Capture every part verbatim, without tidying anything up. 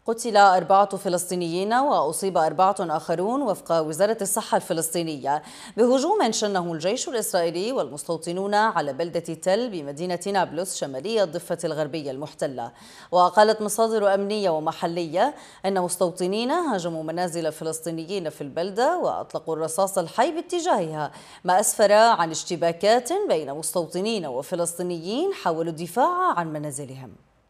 قتل أربعة فلسطينيين وأصيب أربعة آخرون وفق وزارة الصحة الفلسطينية بهجوم شنه الجيش الإسرائيلي والمستوطنون على بلدة تل بمدينة نابلس شمالي الضفة الغربية المحتلة. وقالت مصادر أمنية ومحلية أن مستوطنين هاجموا منازل فلسطينيين في البلدة وأطلقوا الرصاص الحي باتجاهها، ما أسفر عن اشتباكات بين مستوطنين وفلسطينيين حاولوا الدفاع عن منازلهم.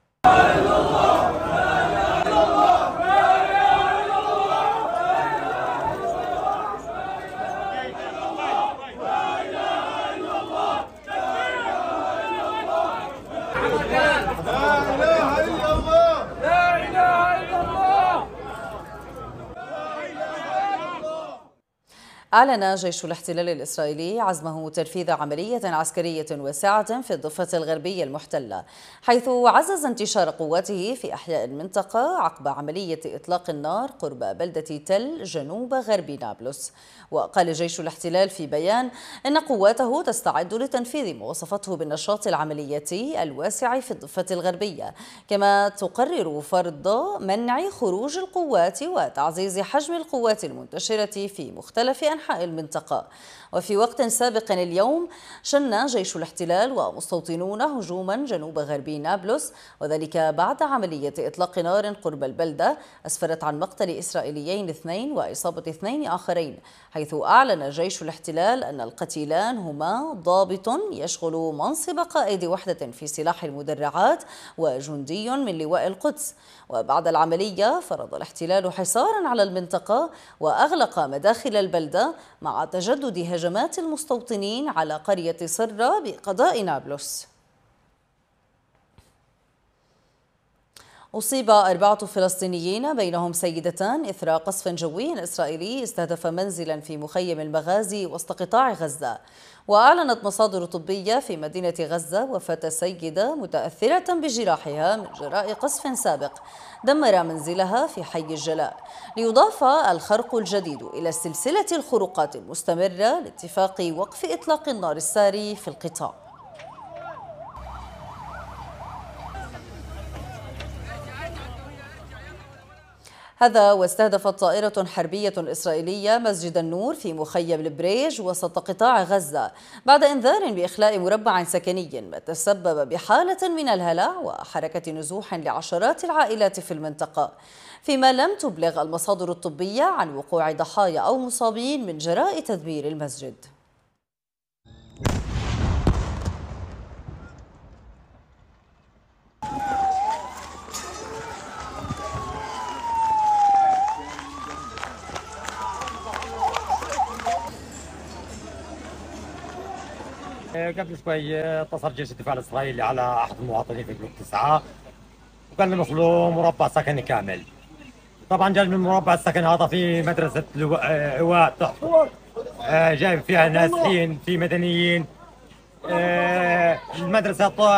أعلن جيش الاحتلال الإسرائيلي عزمه تنفيذ عملية عسكرية واسعة في الضفة الغربية المحتلة، حيث عزز انتشار قواته في أحياء المنطقة عقب عملية إطلاق النار قرب بلدة تل جنوب غرب نابلس. وقال جيش الاحتلال في بيان إن قواته تستعد لتنفيذ ما وصفته بالنشاط العملياتي الواسع في الضفة الغربية، كما تقرر فرض منع خروج القوات وتعزيز حجم القوات المنتشرة في مختلف أنحاء المنطقة. وفي وقت سابق اليوم شن جيش الاحتلال ومستوطنون هجوما جنوب غربي نابلس، وذلك بعد عملية إطلاق نار قرب البلدة أسفرت عن مقتل إسرائيليين اثنين وإصابة اثنين آخرين، حيث أعلن جيش الاحتلال أن القتيلان هما ضابط يشغل منصب قائد وحدة في سلاح المدرعات وجندي من لواء القدس. وبعد العملية فرض الاحتلال حصارا على المنطقة وأغلق مداخل البلدة مع تجدد هجمات المستوطنين على قرية صرة بقضاء نابلس. أصيب أربعة فلسطينيين بينهم سيدتان إثر قصف جوي إسرائيلي استهدف منزلا في مخيم المغازي وسط قطاع غزة. وأعلنت مصادر طبية في مدينة غزة وفاة سيدة متأثرة بجراحها من جراء قصف سابق دمر منزلها في حي الجلاء، ليضاف الخرق الجديد إلى سلسلة الخروقات المستمرة لاتفاق وقف إطلاق النار الساري في القطاع. هذا واستهدفت طائرة حربية إسرائيلية مسجد النور في مخيم البريج وسط قطاع غزة بعد إنذار بإخلاء مربع سكني، ما تسبب بحالة من الهلع وحركة نزوح لعشرات العائلات في المنطقة، فيما لم تبلغ المصادر الطبية عن وقوع ضحايا أو مصابين من جراء تدمير المسجد. قبل شوي اتصل جيش الدفاع الإسرائيلي على أحد المواطنين في بلوك تسعة وقال لهم وصلوا مربع سكني كامل. طبعا جاي من المربع السكني هذا في مدرسة عواء تحفظ، جايب فيها ناسين في مدنيين. المدرسة